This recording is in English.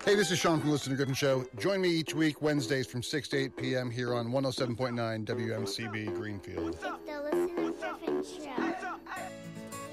Hey, this is Sean from Listen to Griffin Show. Join me each week, Wednesdays from 6 to 8 p.m. here on 107.9 WMCB Greenfield.